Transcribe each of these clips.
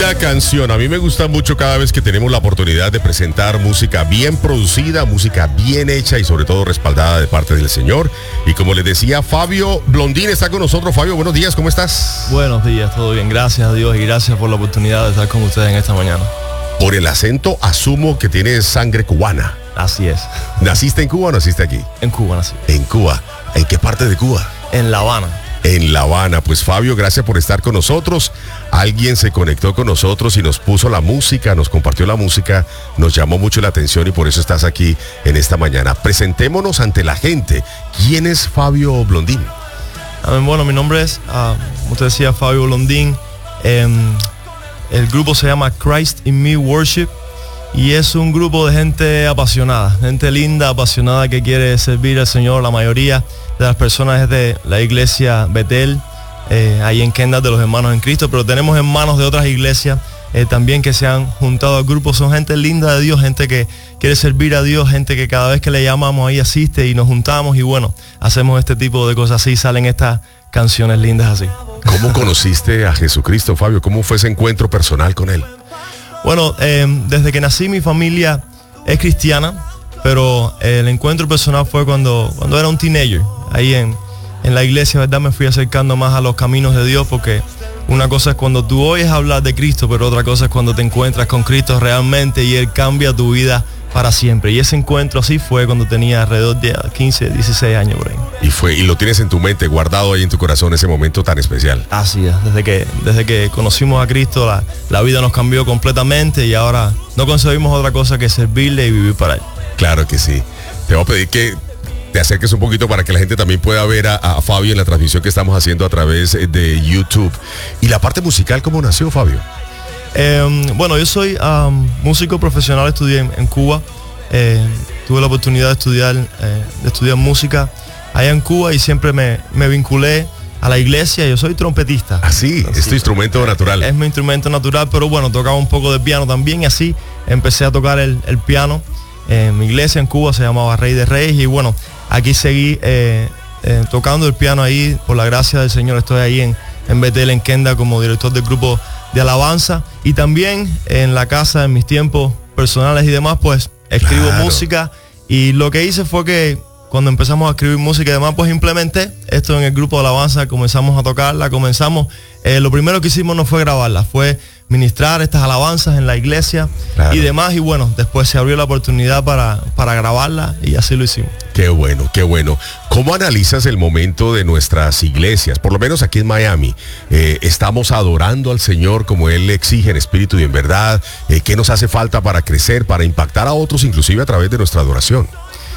Linda canción. A mí me gusta mucho cada vez que tenemos la oportunidad de presentar música bien producida, música bien hecha y sobre todo respaldada de parte del Señor. Y como les decía, Fabio Blondín está con nosotros. Fabio, buenos días, ¿cómo estás? Buenos días, todo bien. Gracias a Dios y gracias por la oportunidad de estar con ustedes en esta mañana. Por el acento asumo que tienes sangre cubana. Así es. ¿Naciste en Cuba o naciste aquí? En Cuba nací. En Cuba. ¿En qué parte de Cuba? En La Habana. En La Habana. Pues Fabio, gracias por estar con nosotros. Alguien se conectó con nosotros y nos puso la música, nos compartió la música, nos llamó mucho la atención y por eso estás aquí en esta mañana. Presentémonos ante la gente. ¿Quién es Fabio Blondín? Bueno, mi nombre es, como usted decía, Fabio Blondín. El grupo se llama Christ in Me Worship y es un grupo de gente apasionada, gente linda, apasionada que quiere servir al Señor. La mayoría de las personas es de la iglesia Betel, ahí en Kendall, de los Hermanos en Cristo, pero tenemos hermanos de otras iglesias también que se han juntado al grupo. Son gente linda de Dios, gente que quiere servir a Dios, gente que cada vez que le llamamos ahí asiste y nos juntamos y bueno, hacemos este tipo de cosas así, salen estas canciones lindas así. ¿Cómo conociste a Jesucristo, Fabio? ¿Cómo fue ese encuentro personal con Él? Bueno, desde que nací mi familia es cristiana, pero el encuentro personal fue cuando era un teenager. Ahí en la iglesia, ¿verdad? Me fui acercando más a los caminos de Dios, porque una cosa es cuando tú oyes hablar de Cristo, pero otra cosa es cuando te encuentras con Cristo realmente y Él cambia tu vida para siempre. Y ese encuentro así fue cuando tenía alrededor de 15, 16 años por ahí. Y lo tienes en tu mente, guardado ahí en tu corazón, ese momento tan especial. Así es, desde que conocimos a Cristo, la vida nos cambió completamente y ahora no concebimos otra cosa que servirle y vivir para Él. Claro que sí. Te voy a pedir que te acerques un poquito para que la gente también pueda ver a Fabio en la transmisión que estamos haciendo a través de YouTube. ¿Y la parte musical cómo nació, Fabio? Bueno, yo soy músico profesional, estudié en Cuba. Tuve la oportunidad de estudiar música allá en Cuba y siempre me vinculé a la iglesia. Yo soy trompetista. Así, es tu instrumento natural. Es mi instrumento natural, pero bueno, tocaba un poco de piano también y así empecé a tocar el piano. Mi iglesia en Cuba se llamaba Rey de Reyes y bueno, aquí seguí tocando el piano ahí, por la gracia del Señor. Estoy ahí en Betel, en Kendall, como director del grupo de alabanza y también en la casa, en mis tiempos personales y demás, pues escribo música y lo que hice fue que cuando empezamos a escribir música y demás, pues implementé esto en el grupo de alabanza, comenzamos a tocarla, lo primero que hicimos no fue grabarla, fue ministrar estas alabanzas en la iglesia y demás y bueno, después se abrió la oportunidad para grabarla y así lo hicimos. Qué bueno, qué bueno. ¿Cómo analizas el momento de nuestras iglesias? Por lo menos aquí en Miami, estamos adorando al Señor como Él exige en espíritu y en verdad. ¿Qué nos hace falta para crecer, para impactar a otros, inclusive a través de nuestra adoración?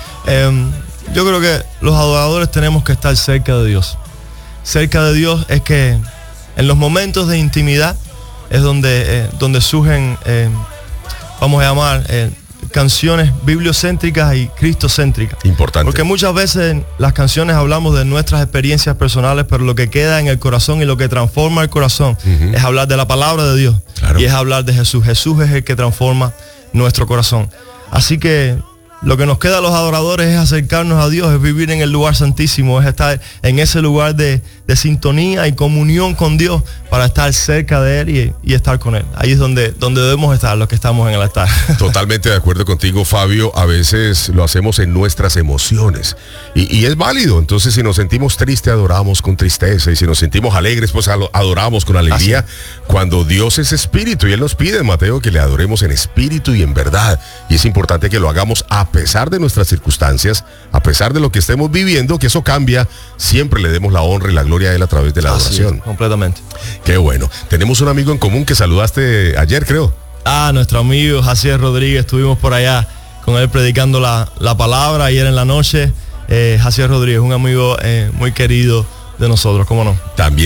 Yo creo que los adoradores tenemos que estar cerca de Dios. Cerca de Dios es que en los momentos de intimidad es donde surgen, vamos a llamar, canciones bibliocéntricas y cristocéntricas. Importante. Porque muchas veces en las canciones hablamos de nuestras experiencias personales, pero lo que queda en el corazón y lo que transforma el corazón es hablar de la palabra de Dios. Claro. Y es hablar de Jesús. Jesús es el que transforma nuestro corazón. Así que lo que nos queda a los adoradores es acercarnos a Dios, es vivir en el lugar santísimo, es estar en ese lugar de sintonía y comunión con Dios para estar cerca de Él y estar con Él. Ahí es donde debemos estar los que estamos en el altar. Totalmente de acuerdo contigo, Fabio. A veces lo hacemos en nuestras emociones y es válido. Entonces, si nos sentimos tristes, adoramos con tristeza y si nos sentimos alegres, pues adoramos con alegría. Cuando Dios es espíritu y Él nos pide, Mateo, que le adoremos en espíritu y en verdad. Y es importante que lo hagamos a pesar de nuestras circunstancias, a pesar de lo que estemos viviendo, que eso cambia, siempre le demos la honra y la gloria a Él a través de la adoración. Completamente. Qué bueno. Tenemos un amigo en común que saludaste ayer, creo. Nuestro amigo Jacier Rodríguez, estuvimos por allá con él predicando la palabra ayer en la noche. Jacier Rodríguez, un amigo muy querido de nosotros, ¿cómo no? También